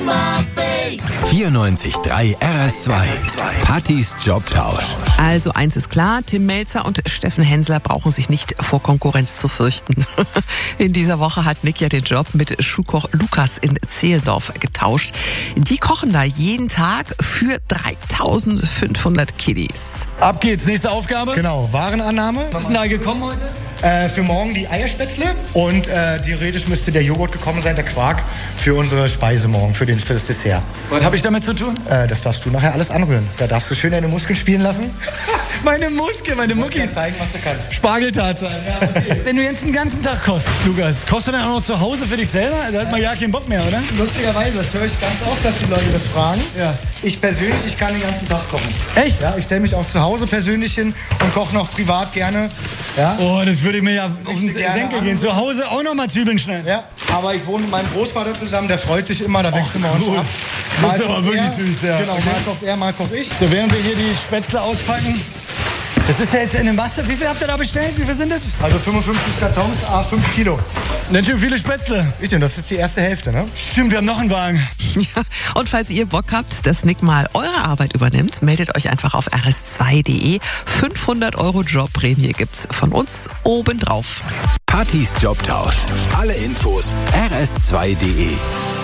Sommerfake. 94.3 RS2. Pattys Jobtausch. Also eins ist klar, Tim Melzer und Steffen Hensler brauchen sich nicht vor Konkurrenz zu fürchten. In dieser Woche hat Nick ja den Job mit Schuhkoch Lukas in Zehlendorf getauscht. Die kochen da jeden Tag für 3.500 Kiddies. Ab geht's, nächste Aufgabe. Genau, Warenannahme. Was ist denn da gekommen heute? Für morgen die Eierspätzle und theoretisch müsste der Joghurt gekommen sein, der Quark, für unsere Speise morgen, für das Dessert. Was habe ich damit zu tun? Das darfst du nachher alles anrühren. Da darfst du schön deine Muskeln spielen lassen. Meine Muskeln, meine Muckis. Zeigen, was du kannst. Spargeltatsache. Ja, okay. Wenn du jetzt den ganzen Tag kochst, Lukas, kochst du dann auch noch zu Hause für dich selber? Da hat man ja keinen Bock mehr, oder? Lustigerweise, das höre ich ganz oft, dass die Leute das fragen. Ja. Ich persönlich, ich kann den ganzen Tag kochen. Echt? Ja, ich stelle mich auch zu Hause persönlich hin und koche noch privat gerne. Ja. Oh, das würde mir ja auf den gerne Senkel gehen. Zu Hause auch noch mal Zwiebeln schneiden. Ja, aber ich wohne mit meinem Großvater zusammen, der freut sich immer, da wechseln wir uns cool. ab. Das ist aber wirklich süß, ja. Genau, Okay. mal kocht er, mal koch ich. So, während wir hier die Spätzle auspacken. Das ist ja jetzt in der Masse. Wie viel habt ihr da bestellt? Wie viel sind das? Also 55 Kartons, 5 Kilo. Ganz schön viele Spätzle. Ich das ist jetzt die erste Hälfte, ne? Stimmt, wir haben noch einen Wagen. Ja, und falls ihr Bock habt, dass Nick mal eure Arbeit übernimmt, meldet euch einfach auf rs2.de. 500 € Jobprämie gibt's von uns obendrauf. Pattys Jobtausch. Alle Infos rs2.de.